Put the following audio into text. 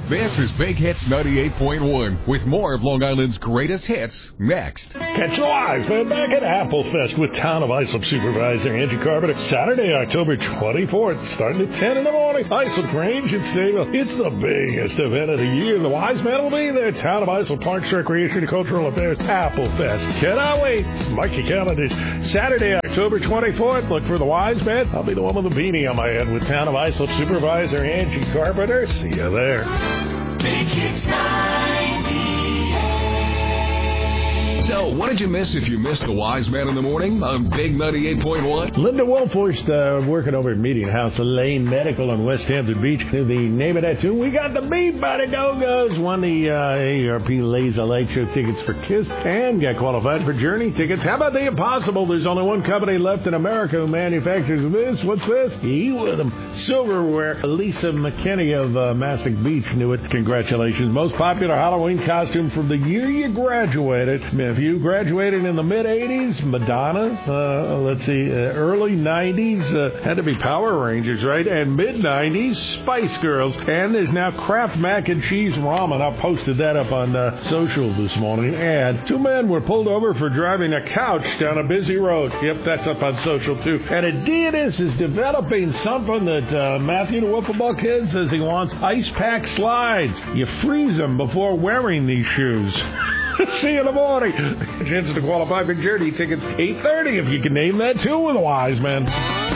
This is Big Hits 98.1 with more of Long Island's greatest hits next. Catch the Wise Man back at Applefest with Town of Islip Supervisor Angie Carpenter. Saturday, October 24th, starting at 10 in the morning. Islip Range and Stable. It's the biggest event of the year. The Wise Man will be there. Town of Islip Parks, Recreation and Cultural Affairs, Applefest. Cannot wait. Mark your calendars. Saturday, October 24th. Look for the Wise Man. I'll be the one with the beanie on my head with Town of Islip Supervisor Angie Carpenter. See you there. Big Hits 98. So, what did you miss if you missed the Wise Man in the morning on Big 98.1? Linda Wolforst working over at Meeting House Lane Medical on West Hampton Beach. The name of that tune, we got the Beat by the Go-Go's. Won the AARP Lazy Late Show tickets for KISS and got qualified for Journey tickets. How about the Impossible? There's only one company left in America who manufactures this. What's this? Eat with them. Silverware. Lisa McKinney of Mastic Beach knew it. Congratulations. Most popular Halloween costume from the year you graduated. If you graduated in the mid-'80s, Madonna, early 90s, had to be Power Rangers, right? And mid-'90s, Spice Girls. And there's now Kraft Mac and Cheese Ramen. I posted that up on social this morning. And 2 men were pulled over for driving a couch down a busy road. Yep, that's up on social, too. And Adidas is developing something that Matthew, the Wiffle Ball kid, says he wants. Ice pack slides. You freeze them before wearing these shoes. See you in the morning. Chance to qualify for Journey tickets, 8:30 if you can name that too with a Wise Man.